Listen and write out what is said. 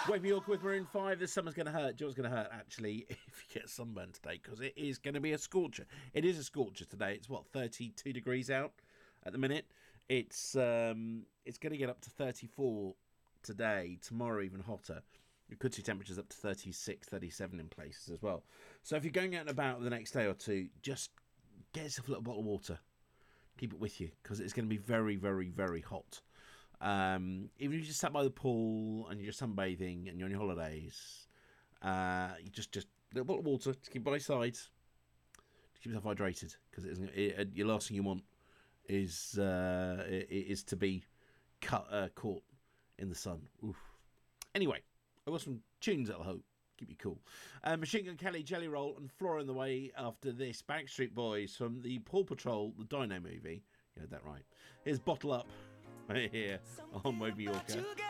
Wake Me York with Maroon 5. This summer's going to hurt. Joe's going to hurt, actually, if you get sunburn today, because it is going to be a scorcher. It is a scorcher today. It's, 32 degrees out at the minute. It's going to get up to 34 today. Tomorrow, even hotter. You could see temperatures up to 36, 37 in places as well. So if you're going out and about the next day or two, just get yourself a little bottle of water. Keep it with you, because it's going to be very, very, very hot. Even if you just sat by the pool and you're just sunbathing and you're on your holidays, you just a little bottle of water to keep by your side, to keep yourself hydrated, because your last thing you want is to be caught in the sun. Oof. Anyway, I've got some tunes that'll hope keep you cool. Machine Gun Kelly, Jelly Roll, and Flora in the way after this. Backstreet Boys from the Paw Patrol, the Dino movie. You heard that right. Here's Bottle Up right here on Wake Me Yorker.